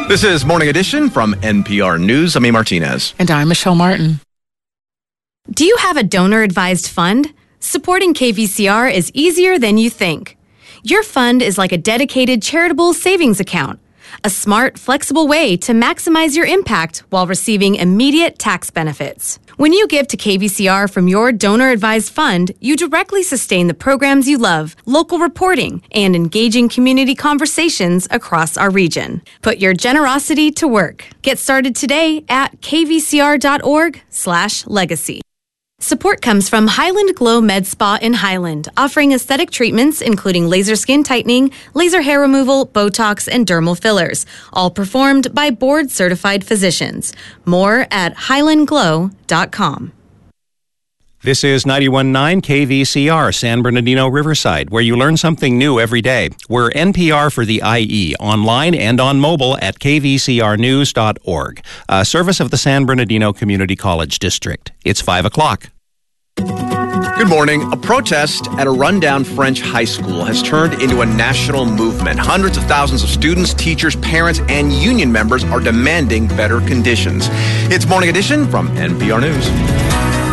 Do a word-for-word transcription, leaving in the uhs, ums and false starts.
This is Morning Edition from N P R News. I'm A. Martinez. And I'm Michelle Martin. Do you have a donor-advised fund? Supporting K V C R is easier than you think. Your fund is like a dedicated charitable savings account, a smart, flexible way to maximize your impact while receiving immediate tax benefits. When you give to K V C R from your donor-advised fund, you directly sustain the programs you love, local reporting, and engaging community conversations across our region. Put your generosity to work. Get started today at kvcr.org slash legacy. Support comes from Highland Glow Med Spa in Highland, offering aesthetic treatments including laser skin tightening, laser hair removal, Botox, and dermal fillers, all performed by board-certified physicians. More at highland glow dot com. This is ninety-one point nine K V C R, San Bernardino, Riverside, where you learn something new every day. We're N P R for the I E, online and on mobile at k v c r news dot org, a service of the San Bernardino Community College District. It's five o'clock. Good morning. A protest at a rundown French high school has turned into a national movement. Hundreds of thousands of students, teachers, parents, and union members are demanding better conditions. It's Morning Edition from N P R News.